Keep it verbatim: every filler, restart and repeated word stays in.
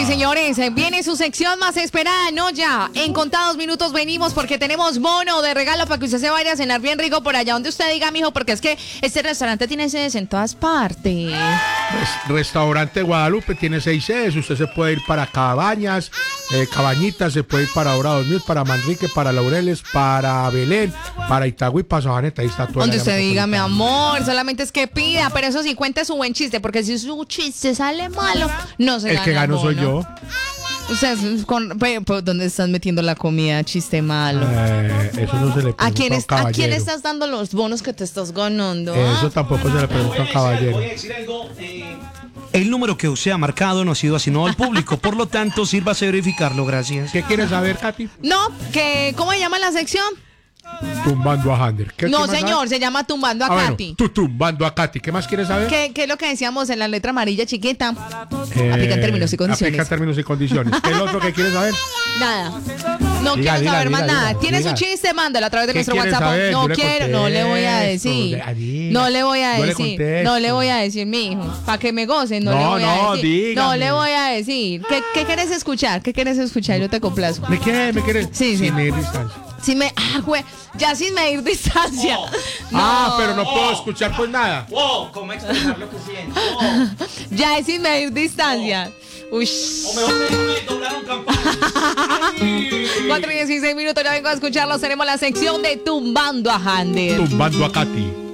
señores, viene su sección más esperada, no ya. En contados minutos venimos porque tenemos bono de regalo para que usted se vaya a cenar bien rico por allá donde usted diga, mijo, porque es que este restaurante tiene sedes en todas partes. Res- Restaurante Guadalupe tiene seis sedes. Usted se puede ir para Cabañas, eh, Cabañitas, se puede ir para Dorados Mil, para Manrique, para Laureles, para Belén, para Itagüí, para Sabaneta. Ahí está todo. Donde usted diga, mi amor, solamente es que pida, pero eso sí, cuente su buen chiste, porque si su chiste sale malo, no se El gana que gano soy bono. yo. O sea, es con, pe- pe- ¿dónde estás metiendo la comida? Chiste malo. Eh, eso no se le pregunta ¿A quién, a un es- ¿A quién caballero. estás dando los bonos que te estás ganando? ah? Eso tampoco se le pregunta a un caballero. Voy a decir algo. eh, El número que usted ha marcado no ha sido asignado al público, por lo tanto, sírvase a verificarlo, gracias. ¿Qué quieres saber, Katy? No, que ¿cómo se llama la sección? Tumbando a Hander. ¿Qué- No, qué más señor, sabes? se llama Tumbando a Ah, bueno, Katy. tú tumbando a Katy. ¿Qué más quieres saber? ¿Qué, ¿Qué es lo que decíamos en la letra amarilla chiquita? Eh, Aplica términos y condiciones. Aplica términos y condiciones. ¿Qué es lo otro que quieres saber? Nada. No Diga, quiero diga, saber diga, más nada. diga, ¿Tienes diga. un chiste? Mándalo a través de ¿Qué nuestro quieres WhatsApp. saber? No Yo le quiero, no le voy a contesto, decir. le- diga. No le voy a Yo le decir. contesto. No le voy a decir, mi hijo. Para que me gocen, no, No, le voy a no, decir. No dígame. le voy a decir. ¿Qué, qué quieres escuchar? ¿Qué quieres escuchar? Yo te complazco. ¿Me quieres? ¿Me quieres? Sí, sí. Sin medir distancia. Si me, ah, güey, ya sin medir distancia. No, Ah, pero no puedo escuchar pues nada. Wow, ¿cómo expresar lo que siento? Wow. ya es sin medir distancia. Uy. O mejor déjame doblar un campana. cuatro y dieciséis minutos, ya vengo a escucharlos. Tenemos la sección de Tumbando a Hander. Tumbando a Katy.